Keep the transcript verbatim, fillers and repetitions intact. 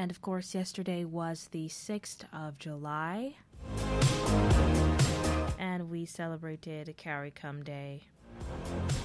And of course, yesterday was the sixth of July. And we celebrated Carrie Come Day.